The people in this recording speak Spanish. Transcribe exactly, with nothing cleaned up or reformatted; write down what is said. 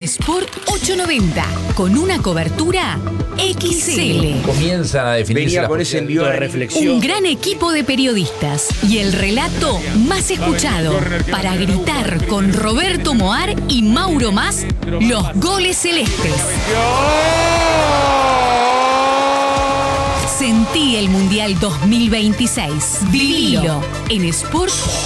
Sport ochocientos noventa, con una cobertura X L. Comienza a definirse Venía la con ese envío de reflexión. Un gran equipo de periodistas y el relato más escuchado para gritar con Roberto Moar y Mauro Mas los goles celestes. Sentí el Mundial dos mil veintiséis. Vivilo en Sport